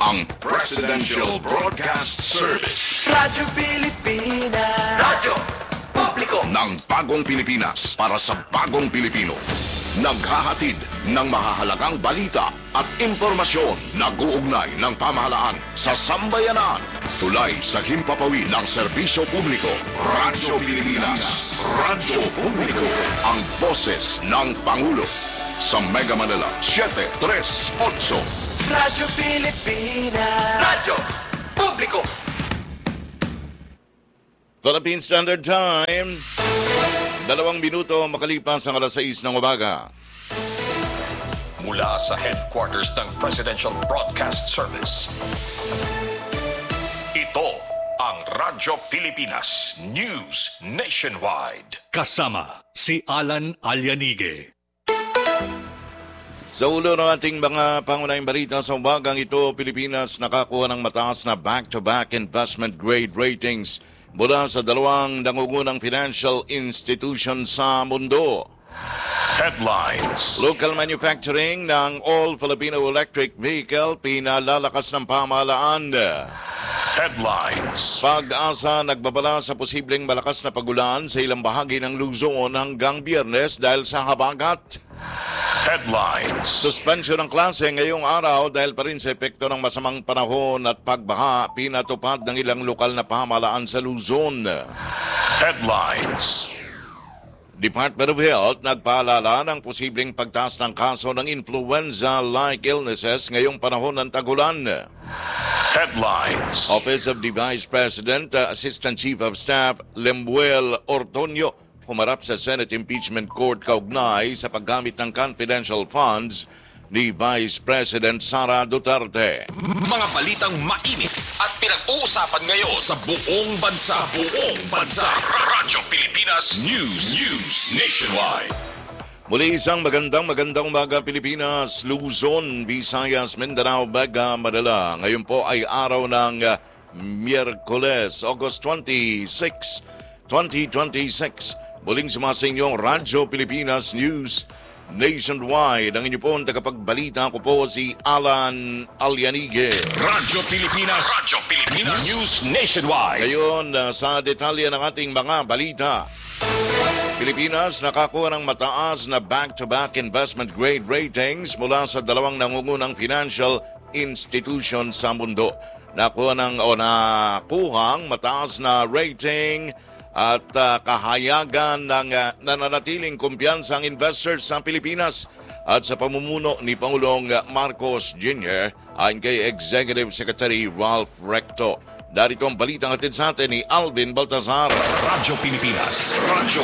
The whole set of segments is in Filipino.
ang Presidential Broadcast Service. Radyo Pilipinas. Radyo Publiko ng bagong Pilipinas para sa bagong Pilipino. Naghahatid ng mahahalagang balita at impormasyon na guugnay ng pamahalaan sa sambayanan. Tulay sa himpapawid ng serbisyo publiko. Radyo Pilipinas. Radyo Publiko. Ang boses ng Pangulo. Sa Mega Manila, 738. Radyo Pilipinas. Radyo Publiko. Philippine Standard Time. 2 minuto makalipas ang alas 6 ng umaga. Mula sa headquarters ng Presidential Broadcast Service. Ito ang Radyo Pilipinas News Nationwide. Kasama si Alan Alianige. Sa ulo ng ating mga pangunahing balita sa umagang ito, Pilipinas nakakuha ng mataas na back-to-back investment grade ratings mula sa dalawang nangungunang financial institution sa mundo. Headlines. Local manufacturing ng all-Filipino electric vehicle pinalalakas ng pamahalaan. Headlines. Pag-asa nagbabala sa posibleng malakas na pagulan sa ilang bahagi ng Luzon hanggang Biyernes dahil sa habagat. Headlines. Suspension ng klase ngayong araw dahil pa rin sa epekto ng masamang panahon at pagbaha, pinatupad ng ilang lokal na pamahalaan sa Luzon. Headlines. Department of Health nagpaalala ng posibleng pagtaas ng kaso ng influenza-like illnesses ngayong panahon ng tagulan. Headlines. Office of the Vice President, Assistant Chief of Staff, Lemuel Ortonio, humarap sa Senate Impeachment Court kaugnay sa paggamit ng confidential funds ni Vice President Sara Duterte. Mga balitang mainit at pinag-uusapan ngayon sa buong bansa. Radyo Pilipinas News Nationwide. Muli isang magandang umaga Pilipinas, Luzon, Visayas, Mindanao, Baga, Manila. Ngayon po ay araw ng Miyerkules, August 26, 2026. Muling sumasainyo ang Radyo Pilipinas News Nationwide. Ang inyo po ang tagapagbalita ko po si Alan Alianige. Radyo Pilipinas News Nationwide. Ngayon sa detalye ng ating mga balita. Pilipinas nakakuha ng mataas na back-to-back investment grade ratings mula sa dalawang nangungunang financial institution sa mundo. Nakuhang mataas na rating at kahayagan ng nananatiling kumpiyansa ang investors sa Pilipinas at sa pamumuno ni Pangulong Marcos Jr. ayon kay Executive Secretary Ralph Recto. Darito ang balitang hatid sa atin ni Alvin Baltazar. Radyo Pilipinas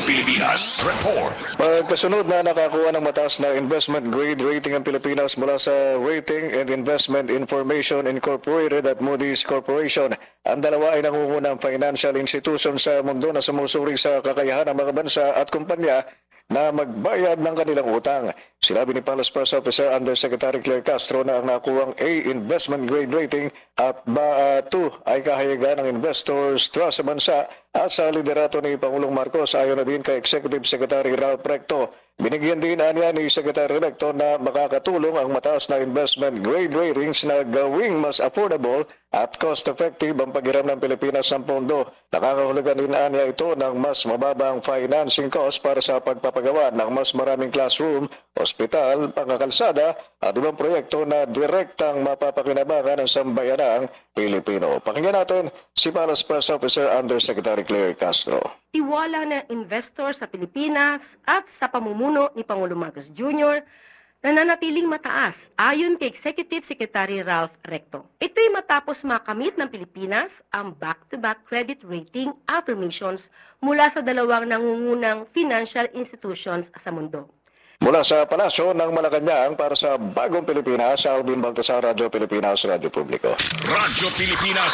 Report. Pagkasunod na nakakuha ng mataas na investment grade rating ang Pilipinas mula sa Rating and Investment Information Incorporated at Moody's Corporation. Ang dalawa ay nangungunang financial institution sa mundo na sumusuri sa kakayahan ng mga bansa at kumpanya na magbayad ng kanilang utang. Sinabi ni Palace Press Officer Undersecretary Claire Castro na ang nakuhang A investment grade rating at BA2 ay kahayagan ng investors trust sa bansa at sa liderato ni Pangulong Marcos ayon na din kay Executive Secretary Ralph Recto. Binigyan din niya ni Secretary Recto na makakatulong ang mataas na investment grade ratings na gawing mas affordable at cost-effective ang paghiram ng Pilipinas sa pondo. Nakakahulugan din niya ito ng mas mababang financing cost para sa pagpapagawa ng mas maraming classroom, ospital, pangkakalsada at ibang proyekto na direktang mapapakinabangan ng sambayanang Pilipino. Pakinggan natin si Palace Press Officer Undersecretary Claire Castro. Tiwala ng investor sa Pilipinas at sa pamumuno ni Pangulong Marcos Jr. na nanatiling mataas ayon kay Executive Secretary Ralph Recto. Ito'y matapos makamit ng Pilipinas ang back-to-back credit rating affirmations mula sa dalawang nangungunang financial institutions sa mundo. Mula sa Palasyo ng Malacanang para sa Bagong Pilipinas, Alvin Baltasar, Radyo Pilipinas, Radyo Publiko. Radyo Pilipinas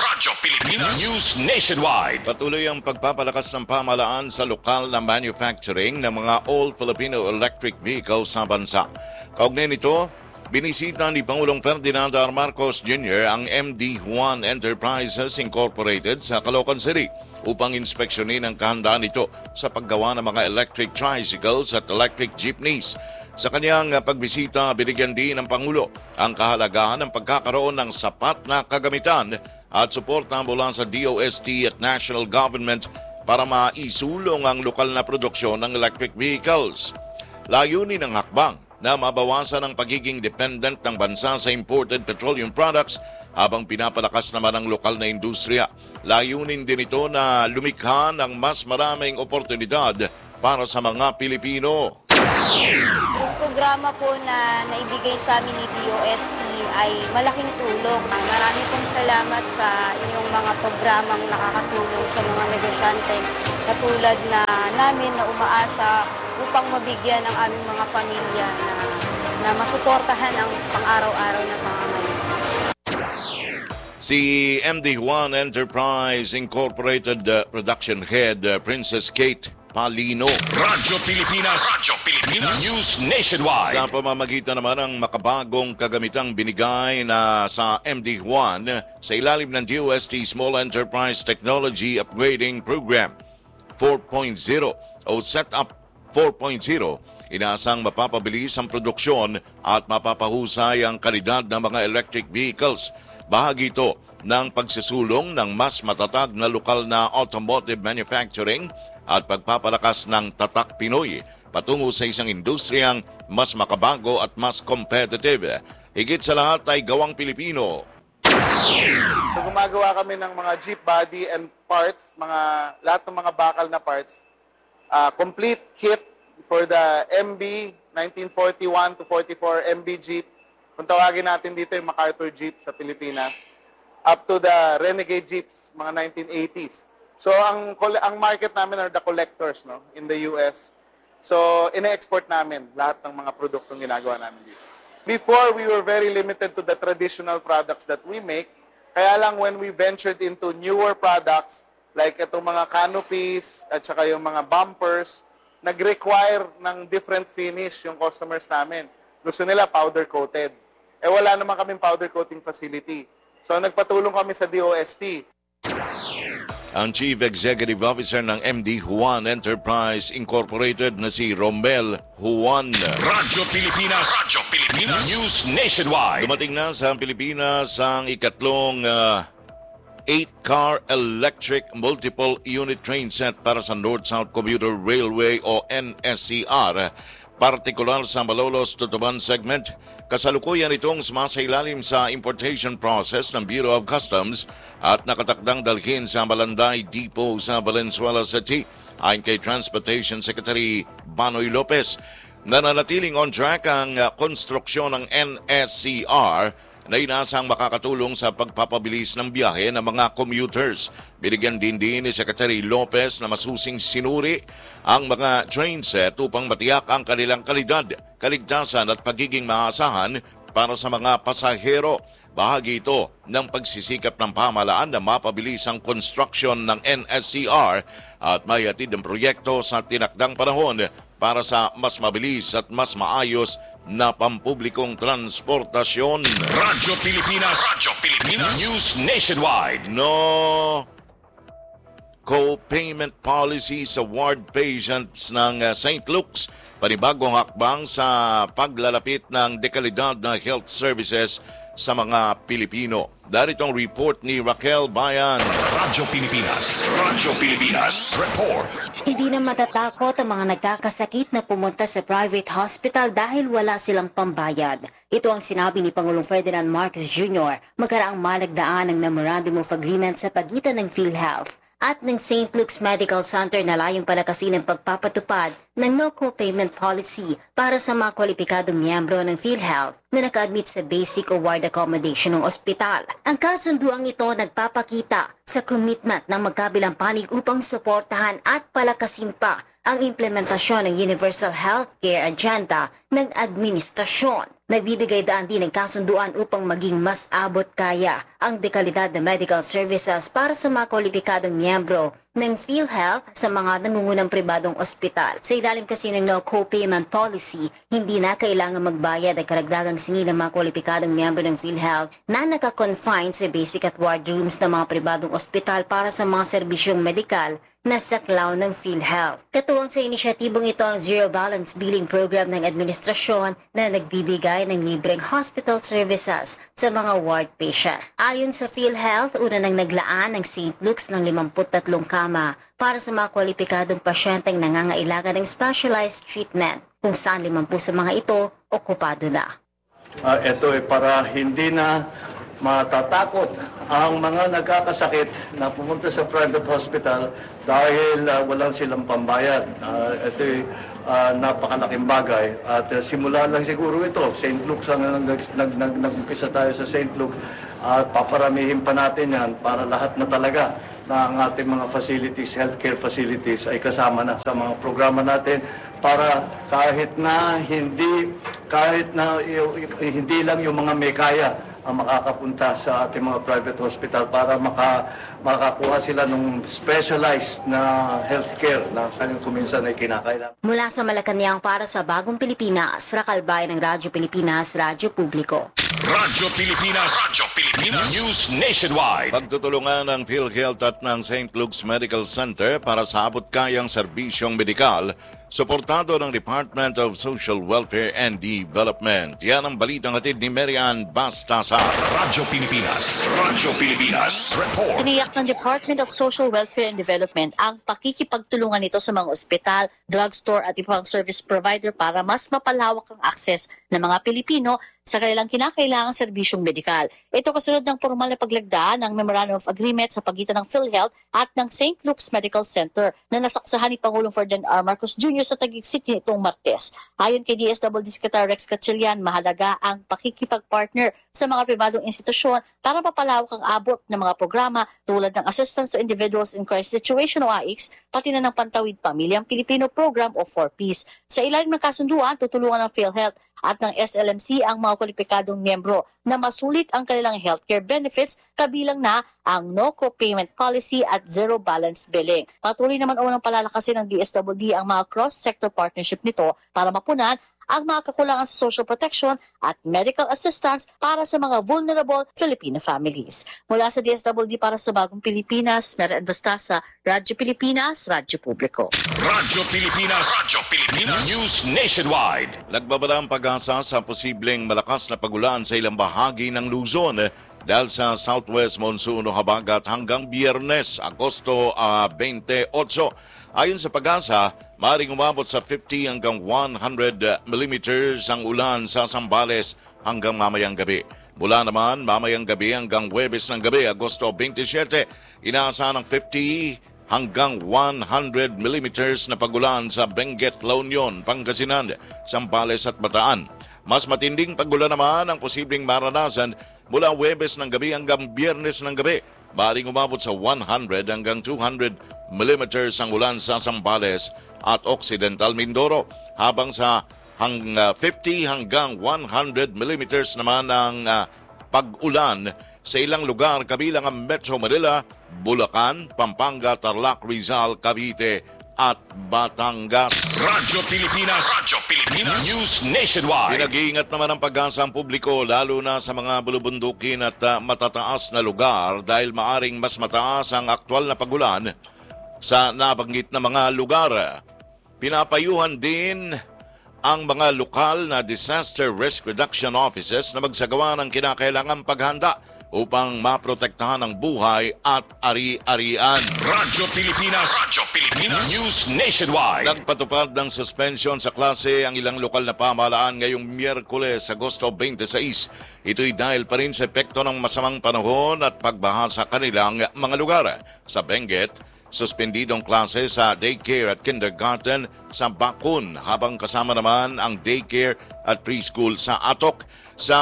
News Nationwide. Patuloy ang pagpapalakas ng pamahalaan sa lokal na manufacturing ng mga all-Filipino electric vehicles sa bansa. Kaugnay nito, binisita ni Pangulong Ferdinand R. Marcos Jr. ang MD Juan Enterprises Incorporated sa Caloocan City upang inspeksyonin ang kahandaan nito sa paggawa ng mga electric tricycles at electric jeepneys. Sa kanyang pagbisita, binigyan din ng Pangulo ang kahalagahan ng pagkakaroon ng sapat na kagamitan at suporta mula sa DOST at national government para maisulong ang lokal na produksyon ng electric vehicles. Layunin ng hakbang na mabawasan ang pagiging dependent ng bansa sa imported petroleum products habang pinapalakas naman ang lokal na industriya. Layunin din ito na lumikha ng mas maraming oportunidad para sa mga Pilipino. Yung programa po na naibigay sa amin ni DOST ay malaking tulong. Marami pong salamat sa inyong mga programang nakakatulong sa mga negosyante katulad na namin na umaasa upang mabigyan ng aming mga pamilya na masuportahan ang pang-araw-araw na pangangailangan. Si MD1 Enterprise Incorporated Production Head Princess Kate Palino Radyo Pilipinas News Nationwide. sa pamamagitan naman ng makabagong kagamitang binigay na sa MD1 sa ilalim ng DOST Small Enterprise Technology Upgrading Program 4.0 o Setup 4.0, inaasang mapapabilis ang produksyon at mapapahusay ang kalidad ng mga electric vehicles. Bahagi ito ng pagsusulong ng mas matatag na lokal na automotive manufacturing at pagpapalakas ng tatak Pinoy patungo sa isang industriyang mas makabago at mas competitive. Higit sa lahat ay gawang Pilipino. So gumagawa kami ng mga jeep body and parts, lahat ng mga bakal na parts. Complete kit for the MB 1941 to 44 MB Jeep. Kung tawagin natin dito yung MacArthur Jeep sa Pilipinas, up to the Renegade Jeeps, mga 1980s. So ang market namin are the collectors, no, in the US. So ine-export namin lahat ng mga produktong ginagawa namin dito. Before, we were very limited to the traditional products that we make. Kaya lang when we ventured into newer products, like itong mga canopies at saka yung mga bumpers, nag-require ng different finish yung customers namin. Gusto nila powder-coated. Wala naman kaming powder coating facility. So nagpatulong kami sa DOST. Ang Chief Executive Officer ng MD Juan Enterprise Incorporated na si Romel Juan. Radyo Pilipinas News Nationwide. Dumating na sa Pilipinas ang ikatlong 8-car electric multiple unit train set para sa North-South Commuter Railway o NSCR, partikular sa Malolos Tutuban segment. Kasalukuyan itong sumasailalim sa importation process ng Bureau of Customs at nakatakdang dalhin sa Malanday Depot sa Valenzuela City. Ayon kay Transportation Secretary Banoy Lopez, nananatiling on track ang konstruksyon ng NSCR na inaasang makakatulong sa pagpapabilis ng biyahe ng mga commuters. Binigyan din ni Secretary Lopez na masusing sinuri ang mga train set upang matiyak ang kanilang kalidad, kaligtasan at pagiging maasahan para sa mga pasahero. Bahagi ito ng pagsisikap ng pamahalaan na mapabilis ang construction ng NSCR at mayatid ang proyekto sa tinakdang panahon para sa mas mabilis at mas maayos na pampublikong transportasyon. Radyo Pilipinas News Nationwide. No co-payment policy sa ward patients ng St. Luke's. Panibagong hakbang sa paglalapit ng dekalidad na health services sa mga Pilipino. Darito ang report ni Raquel Bayan. Radyo Pilipinas Report. Hindi na matatakot ang mga nagkakasakit na pumunta sa private hospital dahil wala silang pambayad. Ito ang sinabi ni Pangulong Ferdinand Marcos Jr. magkaraang malagdaan ng Memorandum of Agreement sa pagitan ng PhilHealth at ng St. Luke's Medical Center na layong palakasin ang pagpapatupad ng no co-payment policy para sa mga kwalipikadong miyembro ng PhilHealth na naka-admit sa basic o ward accommodation ng ospital. Ang kasunduang ito nagpapakita sa commitment ng magkabilang panig upang suportahan at palakasin pa ang implementasyon ng Universal Healthcare Agenda ng administrasyon. Nagbibigay daan din ng kasunduan upang maging mas abot kaya ang dekalidad na medical services para sa mga kwalipikadong miyembro ng PhilHealth sa mga nangungunang pribadong ospital. Sa ilalim kasi ng no co-payment policy, hindi na kailangan magbayad ang karagdagang singil ng mga kwalipikadong miyembro ng PhilHealth na nakakonfine sa basic at ward rooms ng mga pribadong ospital para sa mga serbisyong medikal na saklaw ng PhilHealth. Katuwang sa inisyatibong ito ang Zero Balance Billing Program ng administrasyon na nagbibigay ng libreng hospital services sa mga ward patient. Ayon sa PhilHealth, una nang naglaan ng St. Luke's ng 53 kama para sa mga kwalipikadong pasyenteng nangangailangan ng specialized treatment, kung saan 50 sa mga ito okupado na. Ito ay para hindi na matatakot ang mga nagkakasakit na pumunta sa private hospital dahil walang silang pambayad. Ito ay napakalaking bagay at simula lang siguro ito. St. Luke's ang nag-umpisa tayo sa St. Luke at paparamihin pa natin yan para lahat na talaga na ang ating mga facilities, healthcare facilities ay kasama na sa mga programa natin para kahit na hindi lang yung mga may kaya ang makakapunta sa ating mga private hospital para makakuha sila ng specialized na healthcare na kanyang kuminsan ay kinakailangan. Mula sa Malacanang para sa Bagong Pilipinas, Rakalbay ng Radyo Pilipinas, Radyo Publiko. Radyo Pilipinas News Nationwide. Pagtutulungan ng PhilHealth at ng St. Luke's Medical Center para sa abot-kayang serbisyong medikal, suportado ng Department of Social Welfare and Development. Yan ang balitang hatid ni Marian Bastasa. Radyo Pilipinas Report. Tiniyak ng Department of Social Welfare and Development ang pakikipagtulungan nito sa mga ospital, drugstore at ibang service provider para mas mapalawak ang akses ng mga Pilipino sa kanilang kinakailangang serbisyong medikal. Ito kasunod ng formal na paglagda ng Memorandum of Agreement sa pagitan ng PhilHealth at ng St. Luke's Medical Center na nasaksahan ni Pangulong Ferdinand R. Marcos Jr. sa Taguig nitong Martes. Ayon kay DSWD Secretary Rex Gatchalian, mahalaga ang pakikipag-partner sa mga pribadong institusyon para mapalawak ang abot ng mga programa tulad ng Assistance to Individuals in Crisis Situation o AICS, pati na ng Pantawid Pamilyang Pilipino Program o 4Ps. Sa ilalim ng kasunduan, tutulungan ng PhilHealth at ng SLMC ang mga kwalipikadong miyembro na masulit ang kanilang healthcare benefits, kabilang na ang no co-payment policy at zero balance billing. Patuloy naman unang palalakasin ng DSWD ang mga cross-sector partnership nito para mapunan ang mga kakulangan sa social protection at medical assistance para sa mga vulnerable Filipino families. Mula sa DSWD para sa Bagong Pilipinas, Marian Bastasa, Radyo Pilipinas, Radyo Publiko. Radyo Pilipinas News Nationwide. Nagbabala ang pag-asa sa posibleng malakas na pagulan sa ilang bahagi ng Luzon dahil sa southwest monsoon o habagat hanggang Biyernes, Agosto 28. Ayon sa pag-asa, maaaring umabot sa 50 hanggang 100 millimeters ang ulan sa Zambales hanggang mamayang gabi. Mula naman mamayang gabi hanggang Huwebes ng gabi, Agosto 27, inaasahan ng 50 hanggang 100 millimeters na pagulan sa Benguet, La Union, Pangasinan, Zambales at Bataan. Mas matinding pagulan naman ang posibleng maranasan mula Huwebes ng gabi hanggang Biyernes ng gabi. Maaaring umabot sa 100 hanggang 200 millimeters ang ulan sa Zambales at Occidental Mindoro, habang sa 50 hanggang 100 millimeters naman ang pag-ulan sa ilang lugar kabilang ang Metro Manila, Bulacan, Pampanga, Tarlac, Rizal, Cavite at Batangas. Radyo Pilipinas News Nationwide. Pinag-iingat naman ang pag-asa ang publiko lalo na sa mga bulubundukin at matataas na lugar dahil maaring mas mataas ang aktwal na pagulan sa nabanggit na mga lugar. Pinapayuhan din ang mga lokal na disaster risk reduction offices na magsagawa ng kinakailangang paghanda upang maprotektahan ang buhay at ari-arian. Radyo Pilipinas News Nationwide. Nagpatupad ng suspension sa klase ang ilang lokal na pamahalaan ngayong Miyerkules, Agosto 26. Ito'y dahil pa rin sa epekto ng masamang panahon at pagbaha sa kanilang mga lugar. Sa Benguet, suspendidong klase sa daycare at kindergarten sa Bakun, habang kasama naman ang daycare at preschool sa Atok. Sa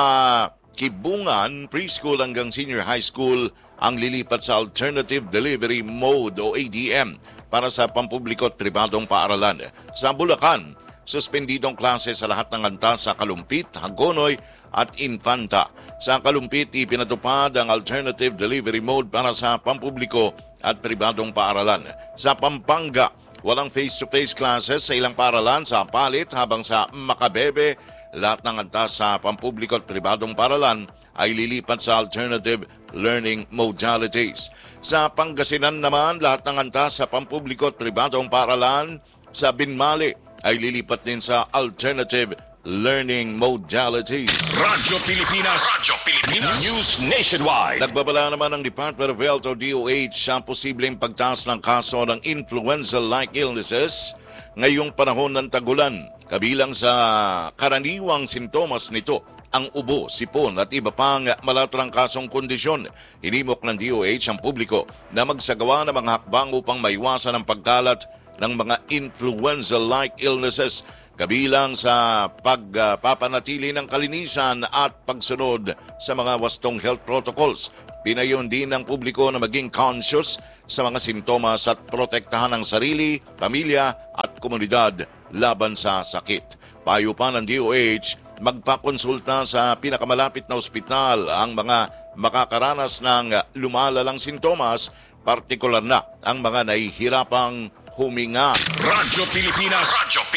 Kibungan, preschool hanggang senior high school ang lilipat sa Alternative Delivery Mode o ADM para sa pampubliko at pribadong paaralan. Sa Bulacan, suspendidong klase sa lahat ng antas sa Kalumpit, Hagonoy at Infanta. Sa Kalumpit, ipinatupad ang Alternative Delivery Mode para sa pampubliko at pribadong paaralan. Sa Pampanga, walang face-to-face classes sa ilang paaralan sa Palit, habang sa Macabebe, lahat ng antas sa pampubliko at pribadong paaralan ay lilipat sa alternative learning modalities. Sa Pangasinan naman, lahat ng antas sa pampubliko at pribadong paaralan sa Binmali ay lilipat din sa alternative learning modalities. Radyo Pilipinas News Nationwide. Nagbabala naman ang Department of Health o DOH sa posibleng pagtaas ng kaso ng influenza-like illnesses ngayong panahon ng tagulan. Kabilang sa karaniwang sintomas nito ang ubo, sipon at iba pang malatrang kasong kondisyon. Hinimok ng DOH ang publiko na magsagawa ng mga hakbang upang maiwasan ang pagkalat ng mga influenza-like illnesses, kabilang sa pagpapanatili ng kalinisan at pagsunod sa mga wastong health protocols. Pinayon din ng publiko na maging conscious sa mga sintomas at protektahan ang sarili, pamilya at komunidad laban sa sakit. Payo pa ng DOH, magpakonsulta sa pinakamalapit na ospital ang mga makakaranas ng lumalalang sintomas, partikular na ang mga nahihirapang huminga. Radyo Pilipinas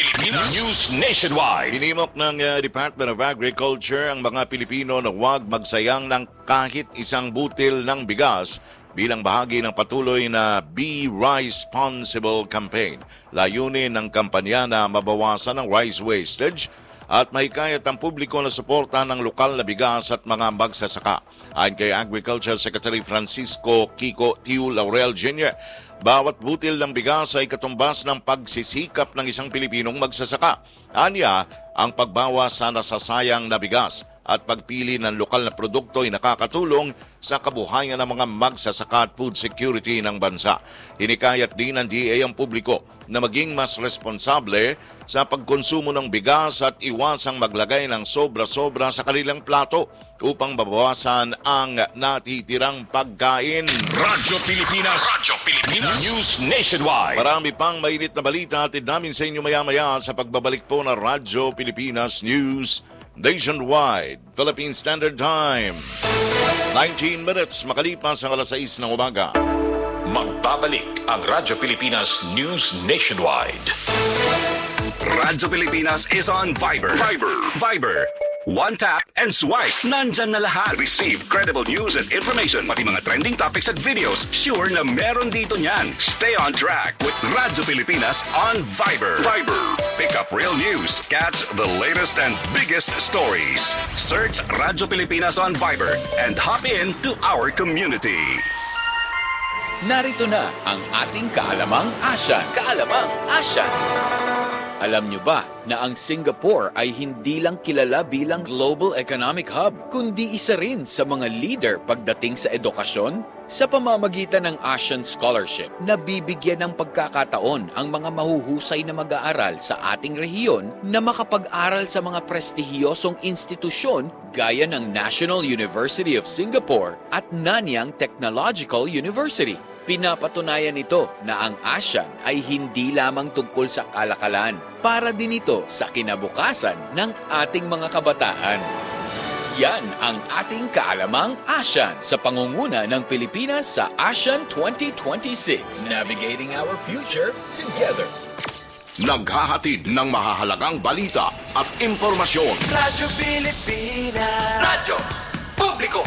News Nationwide. Hinimok ng Department of Agriculture ang mga Pilipino na huwag magsayang ng kahit isang butil ng bigas bilang bahagi ng patuloy na Be Responsible campaign. Layunin ng kampanya na mabawasan ang rice wastage at mahikayat ang publiko na suporta ng lokal na bigas at mga magsasaka. Ayon kay Agriculture Secretary Francisco Kiko Tiu Laurel Jr., bawat butil ng bigas ay katumbas ng pagsisikap ng isang Pilipinong magsasaka. Anya, ang pagbawas sa nasasayang na bigas at pagpili ng lokal na produkto ay nakakatulong sa kabuhayan ng mga magsasaka at food security ng bansa. Hinikayat din ng DA ang publiko na maging mas responsable sa pagkonsumo ng bigas at iwasang maglagay ng sobra-sobra sa kanilang plato upang mabawasan ang natitirang pagkain. Radyo Pilipinas News Nationwide. Marami pang mainit na balita at namin sa inyo maya-maya sa pagbabalik po ng Radyo Pilipinas News Nationwide. Philippine Standard Time, 19 minutes makalipas ang alas 6 ng umaga. Magbabalik ang Radyo Pilipinas News Nationwide. Radyo Pilipinas is on Viber. One tap and swipe. Nandyan na lahat. Receive credible news and information. Pati mga trending topics at videos. Sure na meron dito niyan. Stay on track with Radyo Pilipinas on Viber. Pick up real news. Catch the latest and biggest stories. Search Radyo Pilipinas on Viber and hop in to our community. Narito na ang ating Kaalamang Asyan. Alam nyo ba na ang Singapore ay hindi lang kilala bilang global economic hub, kundi isa rin sa mga leader pagdating sa edukasyon? Sa pamamagitan ng ASEAN Scholarship, nabibigyan ng pagkakataon ang mga mahuhusay na mag-aaral sa ating rehiyon na makapag-aral sa mga prestihiyosong institusyon gaya ng National University of Singapore at Nanyang Technological University. Pinapatunayan nito na ang ASEAN ay hindi lamang tungkol sa kalakalan, para din ito sa kinabukasan ng ating mga kabataan. Yan ang ating Kaalamang ASEAN sa pangunguna ng Pilipinas sa ASEAN 2026. Navigating our future together. Naghahatid ng mahahalagang balita at impormasyon. Radyo Pilipinas. Radyo Publiko.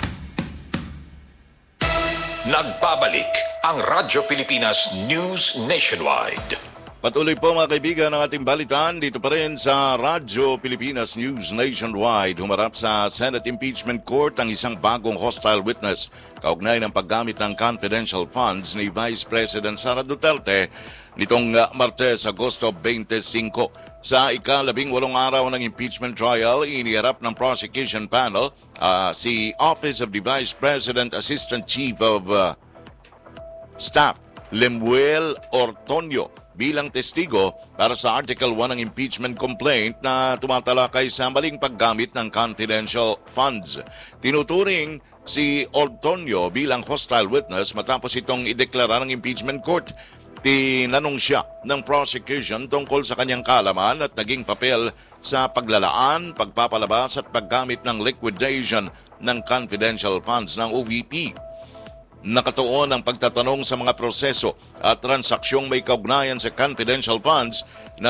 Nagbabalik ang Radyo Pilipinas News Nationwide. Patuloy po mga kaibigan ng ating balitaan dito pa rin sa Radyo Pilipinas News Nationwide. Humarap sa Senate Impeachment Court ang isang bagong hostile witness kaugnay ng paggamit ng confidential funds ni Vice President Sara Duterte nitong Martes, Agosto 25. Sa ika-18 araw ng impeachment trial, iniharap ng prosecution panel si Office of the Vice President Assistant Chief of Staff Lemuel Ortonio bilang testigo para sa Article 1 ng impeachment complaint na tumatalakay sa maling paggamit ng confidential funds. Tinuturing si Ortonio bilang hostile witness matapos itong ideklara ng impeachment court. Tinanong siya ng prosecution tungkol sa kanyang kaalaman at naging papel sa paglalaan, pagpapalabas at paggamit ng liquidation ng confidential funds ng OVP. Nakatuon ang pagtatanong sa mga proseso at transaksyong may kaugnayan sa confidential funds na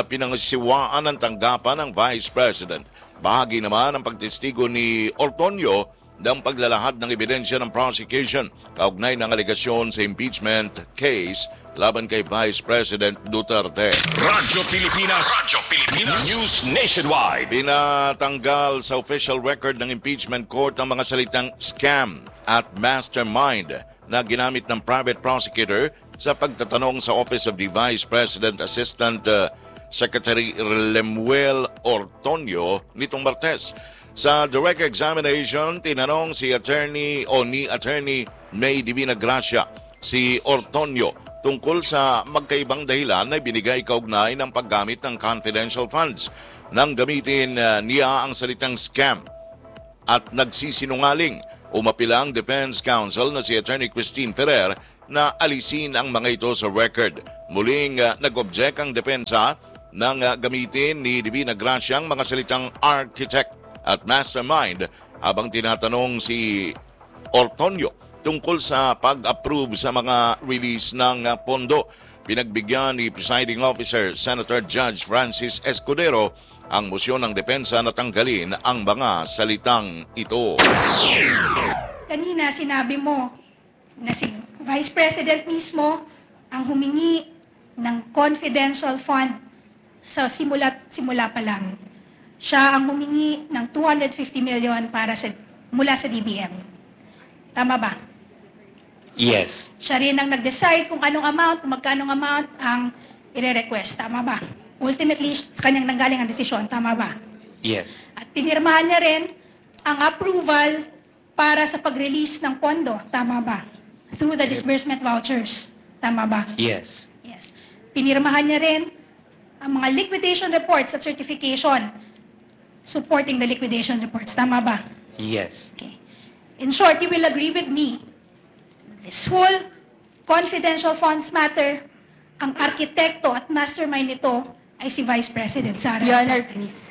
pinangasiwaan ng tanggapan ng Vice President. Bahagi naman ang pagtestigo ni Ortonio ng paglalahad ng ebidensya ng prosecution kaugnay ng alegasyon sa impeachment case laban kay Vice President Duterte. Radyo Pilipinas News Nationwide. Pinatanggal sa official record ng impeachment court ang mga salitang scam at mastermind na ginamit ng private prosecutor sa pagtatanong sa Office of the Vice President Assistant Secretary Lemuel Ortonio nitong Martes. Sa direct examination, tinanong ni Attorney May Divina Gracia si Ortonio tungkol sa magkaibang dahilan na binigay kaugnay ng paggamit ng confidential funds nang gamitin niya ang salitang scam at nagsisinungaling. Umapila ang Defense Counsel na si Attorney Christine Ferrer na alisin ang mga ito sa record. Muling nag-object ang depensa nang gamitin ni Divina Gracia ang mga salitang architect at mastermind habang tinatanong si Ortonio tungkol sa pag-approve sa mga release ng pondo. Pinagbigyan ni Presiding Officer Senator Judge Francis Escudero ang mosyon ng depensa na tanggalin ang mga salitang ito. Kanina sinabi mo na si Vice President mismo ang humingi ng confidential fund sa simula pa lang. Siya ang humingi ng 250 million mula sa DBM. Tama ba? Yes. Siya rin ang nag-decide kung magkano amount ang ire-request. Tama ba? Ultimately, sa kanyang nanggaling ang desisyon. Tama ba? Yes. At pinirmahan niya rin ang approval para sa pag-release ng pondo. Tama ba? Through the disbursement vouchers. Tama ba? Yes. Yes. Pinirmahan niya rin ang mga liquidation reports at certification supporting the liquidation reports. Tama ba? Yes. Okay. In short, you will agree with me, this whole confidential funds matter, ang arkitekto at mastermind nito ay si Vice President Sara. Your Honor, please.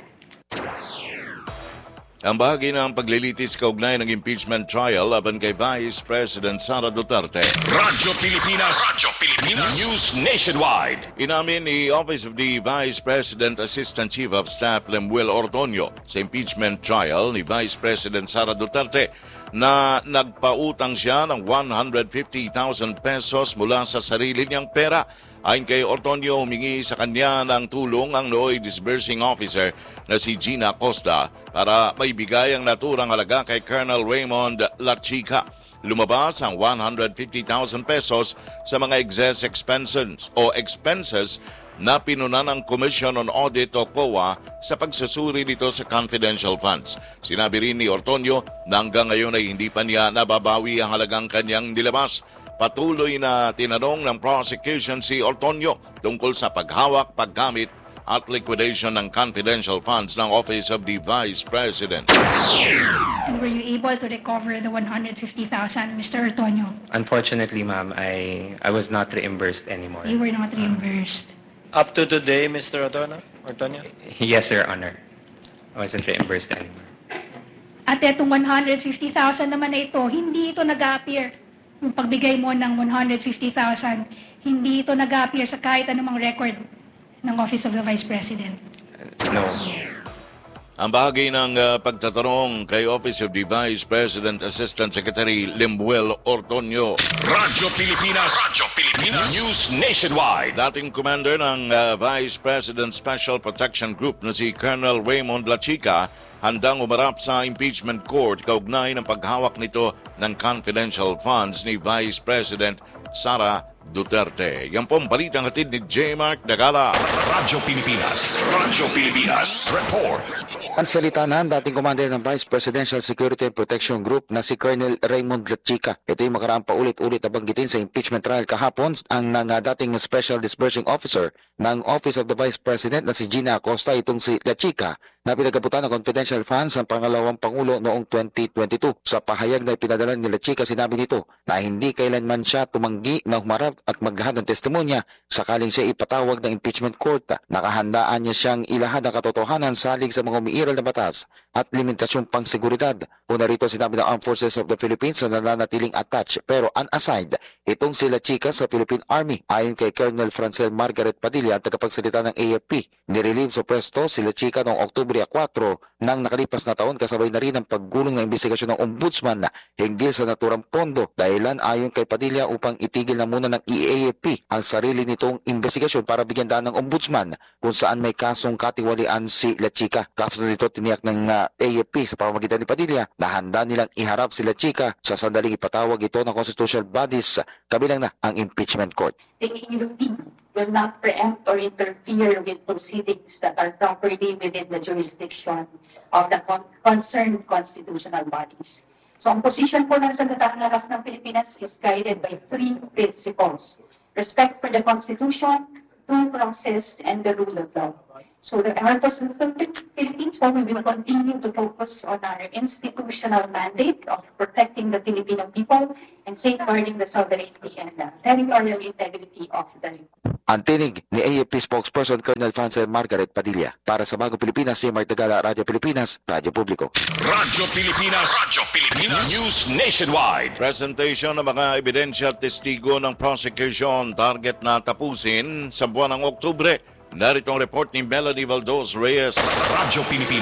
Ang bahagi ng paglilitis kaugnay ng impeachment trial laban kay Vice President Sara Duterte. Radyo Pilipinas News Nationwide. Inamin ni Office of the Vice President Assistant Chief of Staff Lemuel Ortonio sa impeachment trial ni Vice President Sara Duterte na nagpautang siya ng 150,000 pesos mula sa sarili niyang pera. Ayon kay Ortonio, humingi sa kanya ng tulong ang nooy disbursing officer na si Gina Costa para maibigay ang naturang halaga kay Colonel Raymond Lachica. Lumabas ang 150,000 pesos sa mga excess expenses na pinunan ng Commission on Audit o COA sa pagsusuri nito sa confidential funds. Sinabi rin ni Ortonio na hanggang ngayon ay hindi pa niya nababawi ang halagang kanyang nilabas. Patuloy na tinanong ng prosecution si Ortonio tungkol sa paghawak, paggamit at liquidation ng confidential funds ng Office of the Vice President. And were you able to recover the 150,000, Mr. Ortonio? Unfortunately, ma'am, I was not reimbursed anymore. You were not reimbursed. Up to today, Mr. Ortonio? Yes, Your Honor. I wasn't reimbursed anymore. At itong 150,000 naman na ito, hindi ito nag-appear. Yung pagbigay mo ng 150,000, hindi ito nag-appear sa kahit anumang record ng Office of the Vice President. No. Ang bahagi ng pagtatanong kay Office of the Vice President Assistant Secretary Lemuel Ortonio. Radyo Pilipinas News Nationwide. Dating commander ng Vice President Special Protection Group na si Colonel Raymond Lachica handang umarap sa impeachment court kaugnay ng paghawak nito ng confidential funds ni Vice President Sara Duterte. Yan po ang balitang hatid ni J. Mark Dagala. Radyo Pilipinas Report. Ang salita na dating commander ng Vice Presidential Security and Protection Group na si Colonel Raymond Lachica. Ito yung makaraang paulit-ulit na banggitin sa impeachment trial kahapon ang dating Special Disbursing Officer ng Office of the Vice President na si Gina Acosta, itong si Lachica, na pinagkabutan ng confidential funds ng pangalawang Pangulo noong 2022. Sa pahayag na pinadala ni Lachica, sinabi nito na hindi kailanman siya tumanggi na humarap at maghahad ng testimonya sakaling siya ipatawag ng impeachment court. Nakahandaan niya siyang ilahad ang katotohanan salig sa mga umiiral na batas at limitasyong pangseguridad. Una rito sinabi ng Armed Forces of the Philippines na nananatiling attached pero unassigned itong sila chika sa Philippine Army. Ayon kay Colonel Francel Margaret Padilla, ang tagapagsalita ng AFP, nirelieve sa pwesto sila chika noong Oktubre 4 ng nakalipas na taon kasabay na rin ang paggulong ng investigasyon ng Ombudsman hinggil sa naturang pondo. Dahilan ayon kay Padilla upang itigil na muna ng AFP ang sarili nitong investigasyon para bigyan daan ng Ombudsman kung saan may kasong katiwalian si La Chica. Kasunod nito tiniyak ng AFP sa pamamagitan ni Padilla na handa nilang iharap si La Chica sa sandaling ipatawag ito ng constitutional bodies kabilang na ang impeachment court. The AFP will not preempt or interfere with proceedings that are properly within the jurisdiction of the concerned constitutional bodies. So ang posisyon po ng Sandatang Lakas ng Pilipinas is guided by three principles: respect for the Constitution, due process, and the rule of law. So the Armed Forces of the Philippines, we will continue to focus on our institutional mandate of protecting the Filipino people and safeguarding the sovereignty and the territorial integrity of the republic. Ang tinig ni AFP spokesperson Colonel Francel Margaret Padilla. Para sa Bagong Pilipinas, si Mark Tagala, Radyo Pilipinas, Radyo Publiko. Radyo Pilipinas News Nationwide. Presentation ng mga ebidensya at testigo ng prosecution target na tapusin sa buwan ng Oktubre. Narito ang report ni Melanie Valdos Reyes. Radyo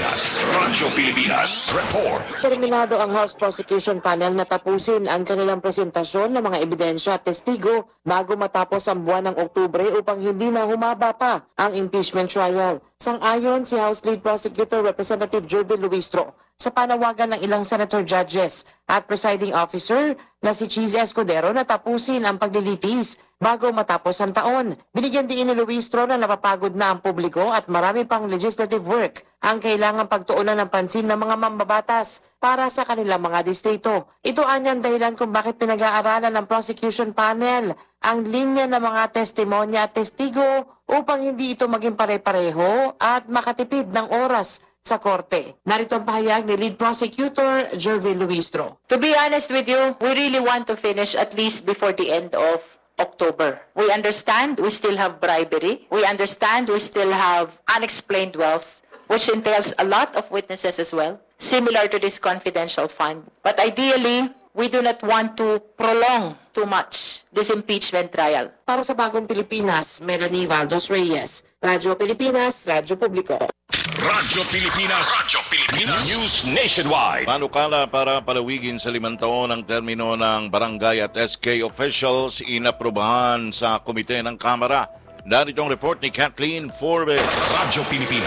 Pilipinas Report. Terminado ang House Prosecution Panel na tapusin ang kanilang presentasyon ng mga ebidensya at testigo bago matapos ang buwan ng Oktubre upang hindi na humaba pa ang impeachment trial. Sang-ayon si House Lead Prosecutor Representative Jervin Luistro sa panawagan ng ilang senator judges at presiding officer na si Cheese Escudero na tapusin ang paglilitis bago matapos ang taon. Binigyan din ni Luistro na napapagod na ang publiko at marami pang legislative work ang kailangan pagtuunan ng pansin ng mga mambabatas para sa kanilang mga distrito. Ito anyang dahilan kung bakit pinag-aaralan ng prosecution panel ang linya ng mga testimonya at testigo upang hindi ito maging pare-pareho at makatipid ng oras sa korte. Narito ang pahayag ni Lead Prosecutor Jervin Luistro. To be honest with you, we really want to finish at least before the end of October. We understand we still have bribery. We understand we still have unexplained wealth, which entails a lot of witnesses as well, similar to this confidential fund. But ideally, we do not want to prolong too much this impeachment trial. Para sa Bagong Pilipinas, Melanie Valdos Reyes, Radyo Pilipinas, Radyo Publiko. Radyo Pilipinas News Nationwide. Panukala para palawigin sa 5 taon ang termino ng barangay at SK officials inaprubahan sa komite ng Kamara. Narito ang report ni Kathleen Forbes. Radyo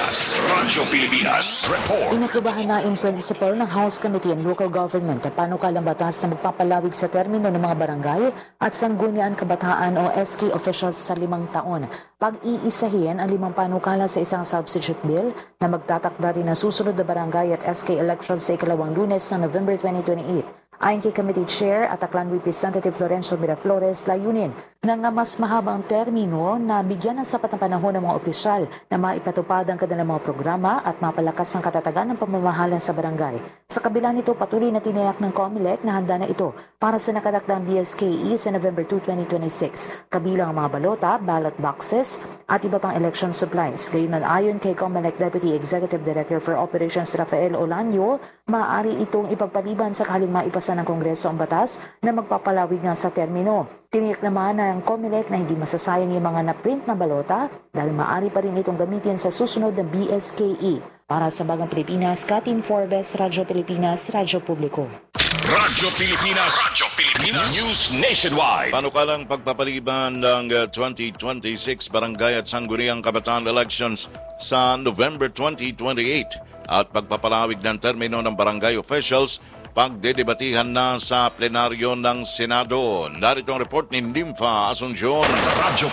Pilipinas Report. Inaprubahan na in principle ng House Committee on Local Government ang panukalang batas na magpapalawig sa termino ng mga barangay at sangguniang kabataan o SK officials sa 5 taon. Pag-iisahin ang 5 panukala sa isang substitute bill na magtatakda rin ng susunod na barangay at SK elections sa ikalawang Lunes ng November 2028. Ayon kay Committee Chair at Aklan Representative Florencio Miraflores, layunin na nga mas mahabang termino na bigyan ng sapat na panahon ng mga opisyal na maipatupad ang kanilang mga programa at mapalakas ang katatagan ng pamamahala sa barangay. Sa kabila nito, patuloy na tinayak ng COMELEC na handa na ito para sa nakatakdang BSKE sa November 2, 2026, kabilang ang mga balota, ballot boxes at iba pang election supplies. Gayunman ayon kay COMELEC Deputy Executive Director for Operations Rafael Olanyo, maaari itong ipagpaliban sa kahaling maipasa ng Kongreso ang batas na magpapalawig nga sa termino. Tiniyak naman ng COMELEC na hindi masasayang yung mga na-print na balota dahil maaari pa rin itong gamitin sa susunod na BSKE. Para sa Bagong Pilipinas, Kathleen Forbes, Radyo Pilipinas, Radyo Publiko. Radyo Pilipinas News Nationwide. Panukalang pagpapaliban ng 2026 Barangay at Sangguniang Kabataan Elections sa November 2028 at pagpapalawig ng termino ng barangay officials pagdedebatihan na sa plenaryo ng Senado. Narito ang report ni Nympha Asuncion. Radyo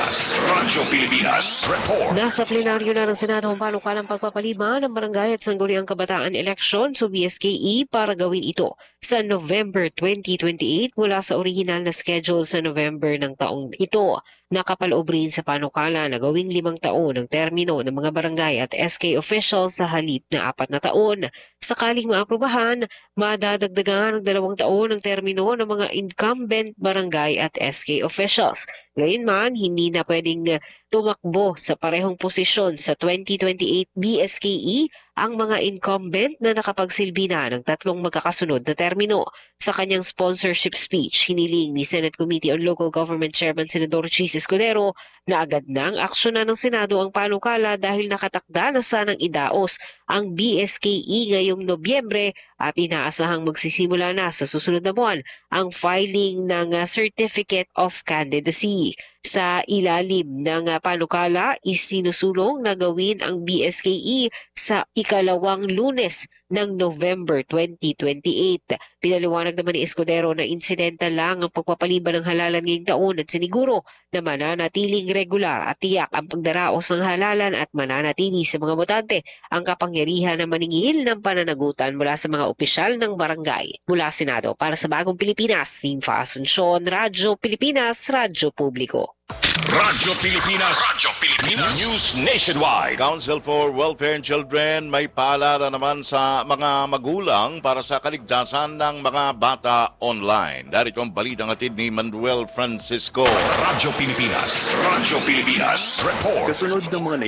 Pilipinas Report. Nasa plenaryo na ng Senado ang panukalang pagpapaliban ng barangay at sangguniang kabataan election sa BSKE para gawin ito sa November 2028 mula sa original na schedule sa November ng taong ito. Nakapaloob rin sa panukala na gawing 5 taon ang termino ng mga barangay at SK officials sa halip na 4 na taon. Sakaling maaprubahan, madadagdagan ng 2 taon ang termino ng mga incumbent barangay at SK officials. Gayunman, hindi na pwedeng tumakbo sa parehong posisyon sa 2028 BSKE ang mga incumbent na nakapagsilbi na ng 3 magkakasunod na termino. Sa kanyang sponsorship speech, hiniling ni Senate Committee on Local Government Chairman Senador Chis Escudero na agad nang aksyonan ng Senado ang panukala dahil nakatakda na sanang idaos ang BSKE ngayong Nobyembre at inaasahang magsisimula na sa susunod na buwan ang filing ng Certificate of Candidacy. Sa ilalim ng panukala, isinusulong na gawin ang BSKE sa ikalawang Lunes ng November 2028. Pinaliwanag naman ni Escudero na insidente lang ang pagpapaliban ng halalan ngayong taon at siniguro na mananatiling regular at tiyak ang pagdaraos ng halalan at mananatili sa mga botante ang kapangyarihan na maningil ng pananagutan mula sa mga opisyal ng barangay. Mula Senado, para sa Bagong Pilipinas, Team Asuncion, Radyo Pilipinas, Radyo Publiko. Radyo Pilipinas News Nationwide. Council for Welfare and Children may paalala naman sa mga magulang para sa kaligtasan ng mga bata online. Darito ang balitang hatid ni Manuel Francisco. Radyo Pilipinas Report. Kasunod ng mga